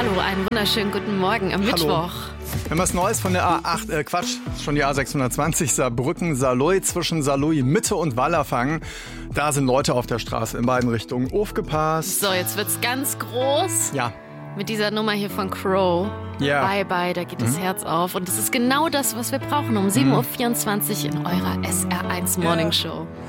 Hallo, einen wunderschönen guten Morgen am Mittwoch. Wir haben was Neues von der A8, schon die A620, Saarbrücken-Saarlouis zwischen Saarlouis Mitte und Wallerfangen. Da sind Leute auf der Straße in beiden Richtungen. Aufgepasst. So, jetzt wird's ganz groß. Ja. Mit dieser Nummer hier von Crow. Ja. Bye, bye, da geht das Herz auf. Und das ist genau das, was wir brauchen um 7.24 Uhr in eurer SR1 Morning Show.